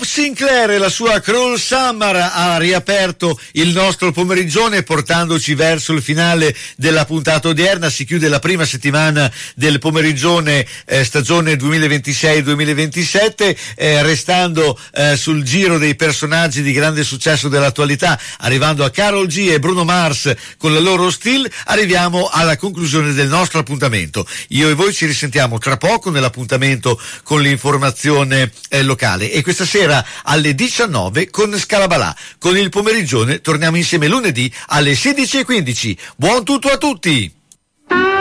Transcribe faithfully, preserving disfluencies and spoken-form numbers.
Sinclair e la sua Cruel Summer ha riaperto il nostro pomerigione portandoci verso il finale della puntata odierna. Si chiude la prima settimana del pomerigione eh, stagione duemilaventisei duemilaventisette, eh, restando eh, sul giro dei personaggi di grande successo dell'attualità, arrivando a Karol G e Bruno Mars con la loro Still. Arriviamo alla conclusione del nostro appuntamento. Io e voi ci risentiamo tra poco nell'appuntamento con l'informazione eh, locale, e questa sera alle diciannove con Scalabalà. Con il pomerigione torniamo insieme lunedì alle sedici e quindici. Buon tutto a tutti!